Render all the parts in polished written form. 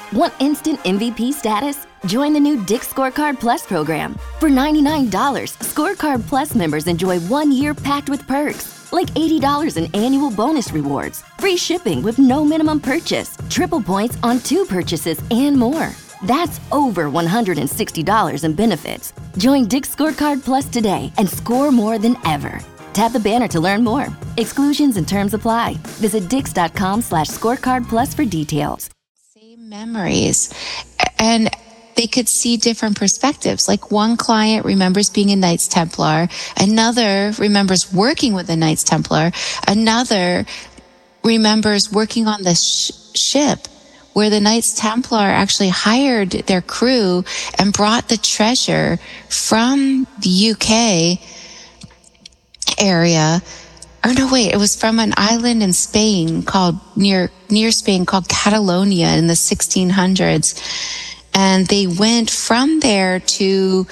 Want instant MVP status? Join the new Dick's Scorecard Plus program. For $99, Scorecard Plus members enjoy 1 year packed with perks, like $80 in annual bonus rewards, free shipping with no minimum purchase, triple points on 2 purchases, and more. That's over $160 in benefits. Join Dick's Scorecard Plus today and score more than ever. Tap the banner to learn more. Exclusions and terms apply. Visit dix.com/scorecardplus for details. Same memories. And they could see different perspectives. Like one client remembers being a Knights Templar. Another remembers working with a Knights Templar. Another remembers working on the ship where the Knights Templar actually hired their crew and brought the treasure from the UK area. Oh no, wait, it was from an island in Spain called near Spain called Catalonia in the 1600s. And they went from there to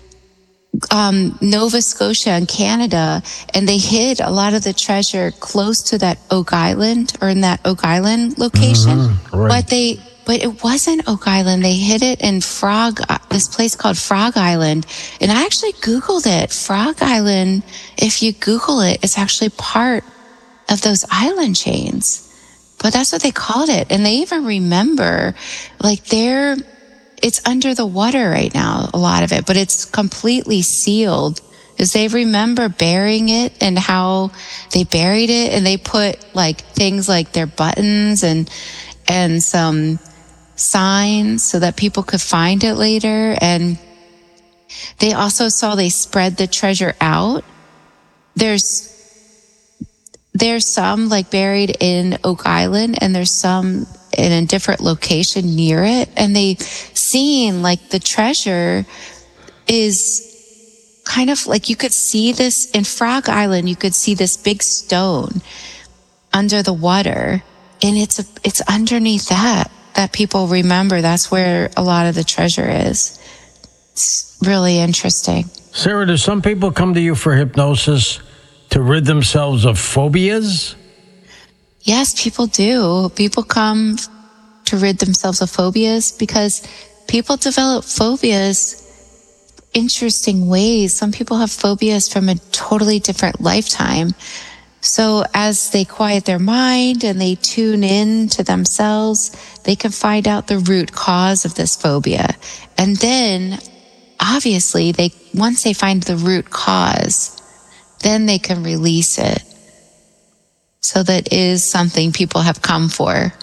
Nova Scotia in Canada, and they hid a lot of the treasure close to that Oak Island, or in that Oak Island location. Right. But it wasn't Oak Island. They hid it in this place called Frog Island. And I actually Googled it. Frog Island, if you Google it, it's actually part of those island chains. But that's what they called it. And they even remember, like, it's under the water right now, a lot of it, but it's completely sealed. Because they remember burying it and how they buried it. And they put, like, things like their buttons and some signs so that people could find it later. And they also they spread the treasure out. There's some like buried in Oak Island, and there's some in a different location near it. And they seen like the treasure is kind of like, you could see this in Frog Island, you could see this big stone under the water. And it's underneath that people remember. That's where a lot of the treasure is. It's really interesting. Sarah, do some people come to you for hypnosis to rid themselves of phobias? Yes, people do. People come to rid themselves of phobias because people develop phobias interesting ways. Some people have phobias from a totally different lifetime. So as they quiet their mind and they tune in to themselves, they can find out the root cause of this phobia. And then, obviously, once they find the root cause, then they can release it. So that is something people have come for.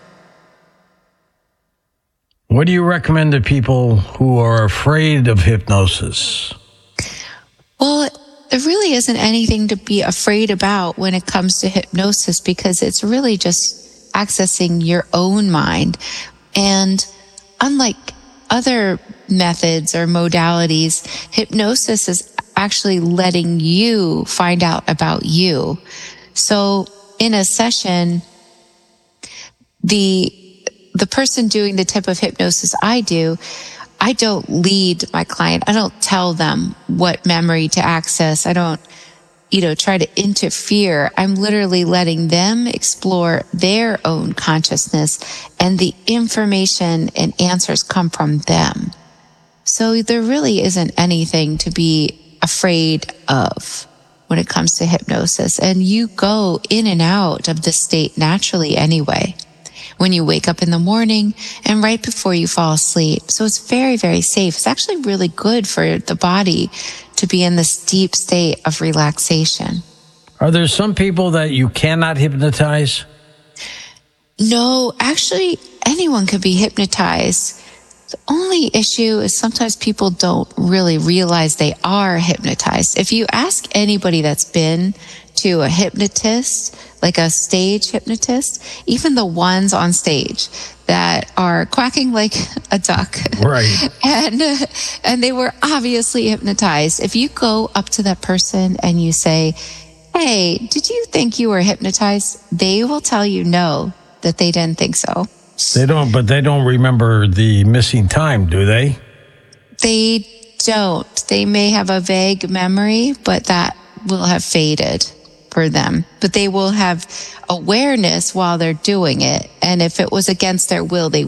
What do you recommend to people who are afraid of hypnosis? Well, there really isn't anything to be afraid about when it comes to hypnosis, because it's really just accessing your own mind. And unlike other methods or modalities, hypnosis is actually letting you find out about you. So in a session, the person doing the type of hypnosis I do, I don't lead my client. I don't tell them what memory to access. I don't, try to interfere. I'm literally letting them explore their own consciousness, and the information and answers come from them. So there really isn't anything to be afraid of when it comes to hypnosis. And you go in and out of this state naturally anyway, when you wake up in the morning and right before you fall asleep. So it's very, very safe. It's actually really good for the body to be in this deep state of relaxation. Are there some people that you cannot hypnotize? No, actually, anyone can be hypnotized. The only issue is sometimes people don't really realize they are hypnotized. If you ask anybody that's been to a hypnotist, like a stage hypnotist, even the ones on stage that are quacking like a duck. Right. And they were obviously hypnotized. If you go up to that person and you say, "Hey, did you think you were hypnotized?" They will tell you no, that they didn't think so. They don't remember the missing time, do they? They don't. They may have a vague memory, but that will have faded for them. But they will have awareness while they're doing it. And if it was against their will, they